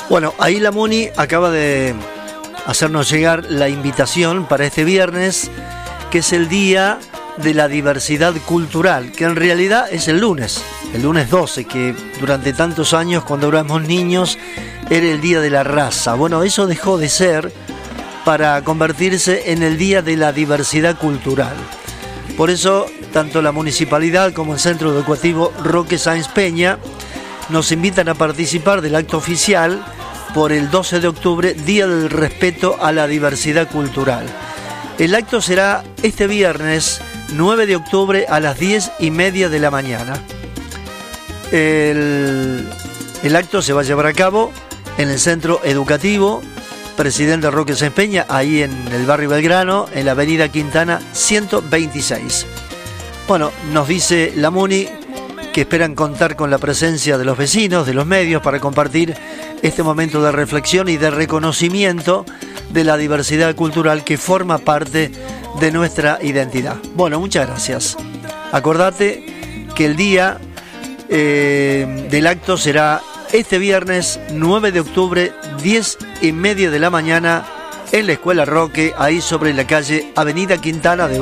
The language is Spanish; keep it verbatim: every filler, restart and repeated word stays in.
Bueno, ahí la Muni acaba de hacernos llegar la invitación para este viernes, que es el Día de la Diversidad Cultural, que en realidad es el lunes, el lunes doce, que durante tantos años, cuando éramos niños, era el Día de la Raza. Bueno, eso dejó de ser para convertirse en el Día de la Diversidad Cultural. Por eso, tanto la Municipalidad como el Centro Educativo Roque Sáenz Peña nos invitan a participar del acto oficial por el doce de octubre, Día del Respeto a la Diversidad Cultural. El acto será este viernes nueve de octubre a las diez y media de la mañana. El, el acto se va a llevar a cabo en el Centro Educativo Presidente Roque Sáenz Peña, ahí en el barrio Belgrano, en la avenida Quintana ciento veintiséis. Bueno, nos dice la Muni que esperan contar con la presencia de los vecinos, de los medios, para compartir este momento de reflexión y de reconocimiento de la diversidad cultural que forma parte de nuestra identidad. Bueno, muchas gracias. Acordate que el día eh, del acto será este viernes nueve de octubre, diez y media de la mañana, en la Escuela Roque, ahí sobre la calle Avenida Quintana de